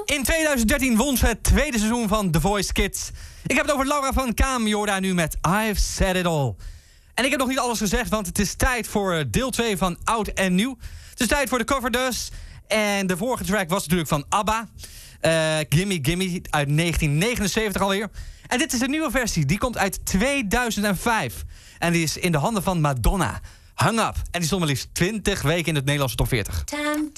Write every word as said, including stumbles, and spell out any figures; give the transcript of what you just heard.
In tweeduizend dertien won ze het tweede seizoen van The Voice Kids. Ik heb het over Laura van Kaam. Je hoort haar nu met I've Said It All. En ik heb nog niet alles gezegd, want het is tijd voor deel twee van Oud en Nieuw. Het is tijd voor de cover dus. En de vorige track was natuurlijk van ABBA. Uh, Gimme Gimme uit negentien negenenzeventig alweer. En dit is een nieuwe versie. Die komt uit tweeduizend vijf. En die is in de handen van Madonna. Hang Up. En die stond maar liefst twintig weken in het Nederlandse top veertig. Time